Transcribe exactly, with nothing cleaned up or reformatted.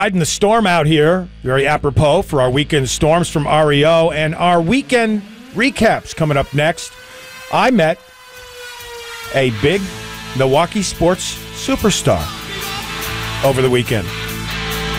Riding the storm out here, very apropos for our weekend storms from R E O, and our weekend recaps coming up next. I met a big Milwaukee sports superstar over the weekend.